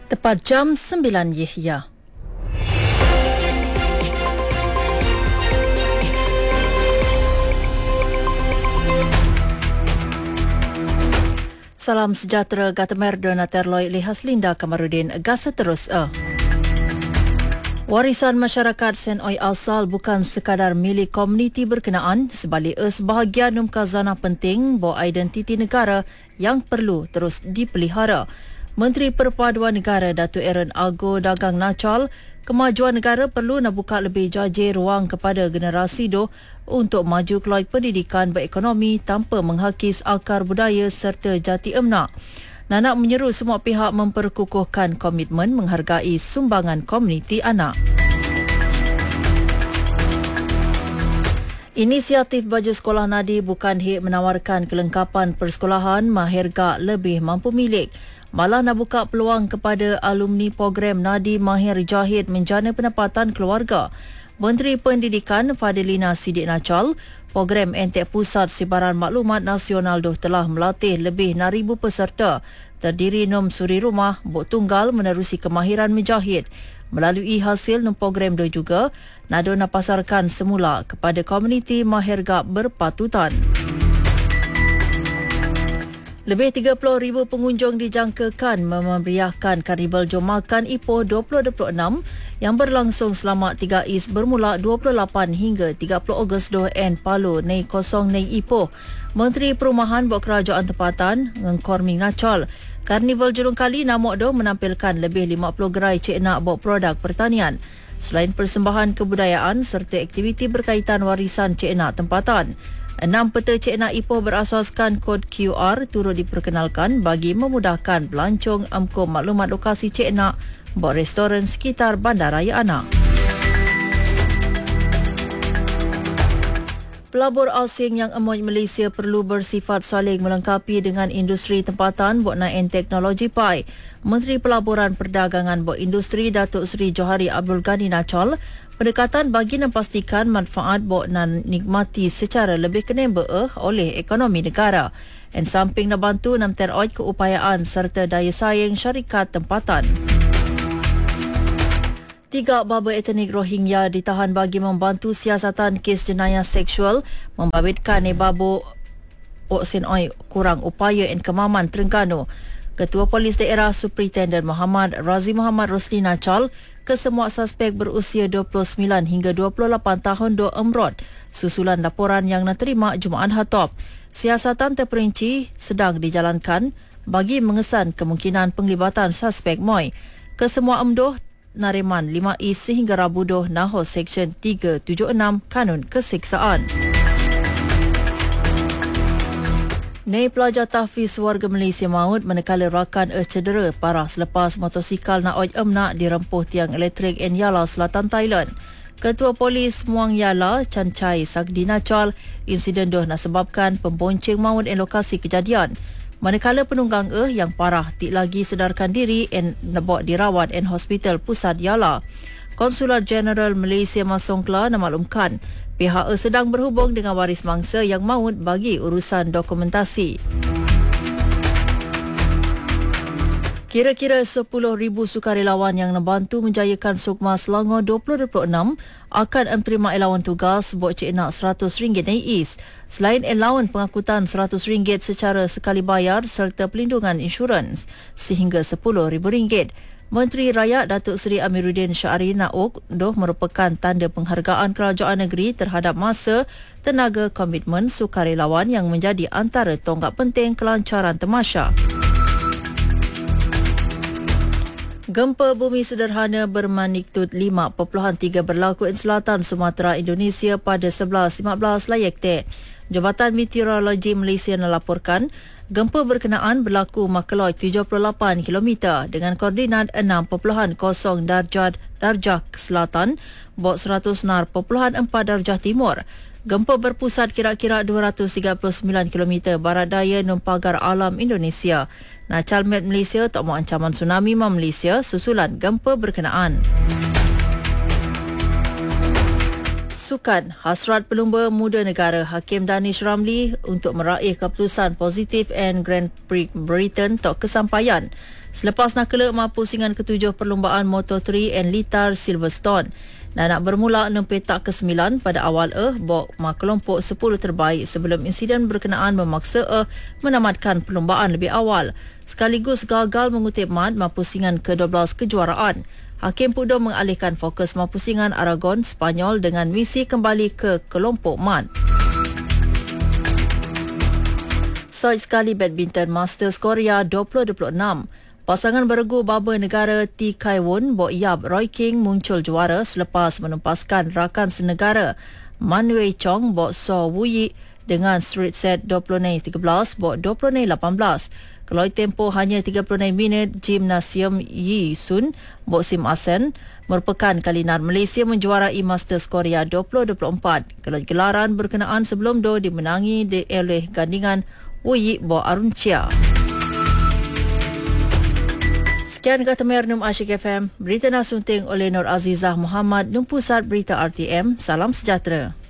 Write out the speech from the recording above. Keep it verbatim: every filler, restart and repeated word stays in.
Tepat jam sembilan Yahya. Salam sejahtera Gatamer Dona Terloy Lihas Linda Kamarudin Gasa terus a. Warisan masyarakat Sen Oi Asal bukan sekadar milik komuniti berkenaan, sebalik e sebahagian numkazana penting bahawa identiti negara yang perlu terus dipelihara. Menteri Perpaduan Negara Datuk Aaron Ago Dagang Nachal, kemajuan negara perlu nak buka lebih jajir ruang kepada generasi do untuk maju kelai pendidikan berekonomi tanpa menghakis akar budaya serta jati emnak. Nanak menyeru semua pihak memperkukuhkan komitmen menghargai sumbangan komuniti anak. Inisiatif Baju Sekolah Nadi bukan hik menawarkan kelengkapan persekolahan mahirga lebih mampu milik, malah nak buka peluang kepada alumni program Nadi Mahir Jahid menjana pendapatan keluarga. Menteri Pendidikan Fadilina Sidik Nachal, program Entek Pusat Sibaran Maklumat Nasional doh telah melatih lebih enam ribu peserta, terdiri enam suri rumah, bok tunggal menerusi kemahiran menjahit. Melalui hasil enam program doh juga, nado nak pasarkan semula kepada komuniti mahirga berpatutan. Lebih tiga puluh ribu pengunjung dijangkakan memeriahkan Karnival Jom Makan Ipoh dua ribu dua puluh enam yang berlangsung selama tiga is bermula dua puluh lapan hingga tiga puluh Ogos dua N Palu Nei Kosong Nei Ipoh. Menteri Perumahan Buat Kerajaan Tempatan Ngkorming Nachal, Karnival Julung Kali Namok do menampilkan lebih lima puluh gerai cik nak buat produk pertanian. Selain persembahan kebudayaan serta aktiviti berkaitan warisan cik nak tempatan, enam peta cik nak Ipoh berasaskan kod Q R turut diperkenalkan bagi memudahkan pelancong emkom maklumat lokasi cik nak buat restoran sekitar Bandaraya Anak. Pelabur asing yang emuj Malaysia perlu bersifat saling melengkapi dengan industri tempatan buat naik teknologi P A I. Menteri Pelaburan Perdagangan buat Industri Datuk Seri Johari Abdul Ghani Nachal, pendekatan bagi memastikan manfaat buat nan nikmati secara lebih kenemba oleh ekonomi negara. En samping nak bantu nam teroi keupayaan serta daya saing syarikat tempatan. Tiga baba etnik Rohingya ditahan bagi membantu siasatan kes jenayah seksual membabitkan Nebabu Oksen Oi kurang upaya dan kemaman Terengganu. Ketua Polis Daerah Superintendent Muhammad Razi Muhammad Rosli Nachal, kesemua suspek berusia dua puluh sembilan hingga dua puluh lapan tahun do emrod susulan laporan yang diterima Jumaat Hatop. Siasatan terperinci sedang dijalankan bagi mengesan kemungkinan penglibatan suspek M O I. Kesemua emdoh Nariman lima is sehingga Rabu doh Nahos Seksyen tiga tujuh enam Kanun Keseksaan. Nei pelajar tahfiz warga Malaysia maut manakala rakan e cedera parah selepas motosikal nak oj emnak dirempuh tiang elektrik en Yala, Selatan Thailand. Ketua Polis Muang Yala, Chan Chai Sagdi Nachal, insiden doh nak sebabkan pembonceng maut en lokasi kejadian. Manakala penunggang eh yang parah tik lagi sedarkan diri en nebok dirawat en Hospital Pusat Yala. Konsulat Jeneral Malaysia Masongkla namaklumkan pihak eh sedang berhubung dengan waris mangsa yang maut bagi urusan dokumentasi. Kira-kira sepuluh ribu sukarelawan yang membantu menjayakan Sukma Selangor dua ribu dua puluh enam akan menerima elawan tugas buat cik nak seratus ringgit Nais. Selain elawan pengangkutan seratus ringgit secara sekali bayar serta pelindungan insurans sehingga sepuluh ribu ringgit. Menteri Rakyat Datuk Seri Amiruddin Syahri Nauk doh merupakan tanda penghargaan kerajaan negeri terhadap masa, tenaga, komitmen sukarelawan yang menjadi antara tonggak penting kelancaran tamasya. Gempa bumi sederhana bermagnitud lima perpuluhan tiga berlaku di selatan Sumatera Indonesia pada sebelas lima belas Layaktek. Jabatan Meteorologi Malaysia melaporkan gempa berkenaan berlaku Makeloi tujuh puluh lapan kilometer dengan koordinat enam perpuluhan kosong darjah darjah selatan, buat seratus enam perpuluhan empat darjah timur. Gempa berpusat kira-kira dua ratus tiga puluh sembilan kilometer barat daya Numpagar Alam Indonesia. Nachal Met Malaysia tak mahu ancaman tsunami ma Malaysia susulan gempa berkenaan. Sukan, hasrat pelumba muda negara Hakim Danish Ramli untuk meraih keputusan positif and Grand Prix Britain tak kesampaian. Selepas nakala emas pusingan ketujuh perlumbaan Moto tiga and Litar Silverstone. Nanak bermula enam petak ke sembilan pada awal eh bok ma kelompok sepuluh terbaik sebelum insiden berkenaan memaksa eh menamatkan perlumbaan lebih awal. Sekaligus gagal mengutip mat ma pusingan ke dua belas kejuaraan. Hakim Pudo mengalihkan fokus mapusingan Aragon Spanyol dengan misi kembali ke kelompok mat. Soi sekali badminton Masters Korea dua ribu dua puluh enam. Pasangan beregu baba negara T. Kai Won Bok Yap Roy King muncul juara selepas menempaskan rakan senegara Man Wei Chong Bok So Wuyi dengan straight set dua puluh tiga belas Bok dua puluh lapan belas. Keloi tempoh hanya tiga puluh minit, Gymnasium Yi Sun Bok Sim Asen merupakan kalinar Malaysia menjuarai Masters Korea dua ribu dua puluh empat. Keloi gelaran berkenaan sebelum do dimenangi di oleh gandingan Wuyi Bok Arun Chia. Sekian kata Mernum Asyik F M, berita nasunting oleh Nur Azizah Muhammad, Pusat Berita R T M. Salam sejahtera.